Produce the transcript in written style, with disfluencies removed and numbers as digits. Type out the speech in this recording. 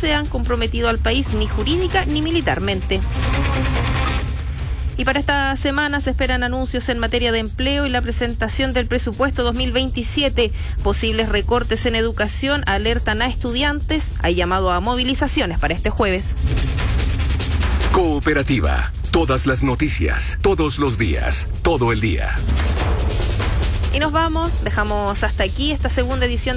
se han comprometido al país ni jurídica ni militarmente. Y para esta semana se esperan anuncios en materia de empleo y la presentación del presupuesto 2027. Posibles recortes en educación alertan a estudiantes. Hay llamado a movilizaciones para este jueves. Cooperativa. Todas las noticias, todos los días, todo el día. Y nos vamos, dejamos hasta aquí esta segunda edición